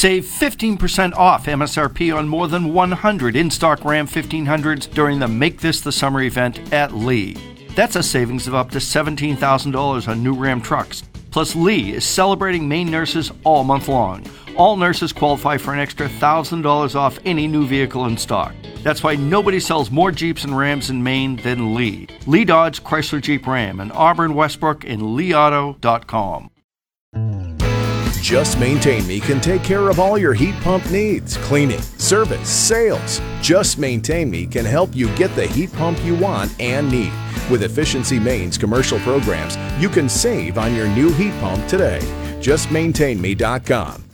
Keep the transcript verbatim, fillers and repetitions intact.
Save fifteen percent off M S R P on more than one hundred in-stock Ram fifteen hundreds during the Make This the Summer event at Lee. That's a savings of up to seventeen thousand dollars on new Ram trucks. Plus, Lee is celebrating Maine nurses all month long. All nurses qualify for an extra one thousand dollars off any new vehicle in stock. That's why nobody sells more Jeeps and Rams in Maine than Lee. Lee Dodge Chrysler Jeep Ram in Auburn, Westbrook, and lee auto dot com. Just Maintain Me can take care of all your heat pump needs, cleaning, service, sales. Just Maintain Me can help you get the heat pump you want and need. With Efficiency Maine's commercial programs, you can save on your new heat pump today. just maintain me dot com.